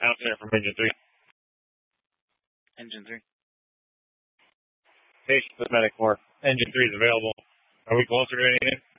Out there from Engine 3. Engine 3. Station with Medic 4. Engine 3 is available. Are we closer to anything?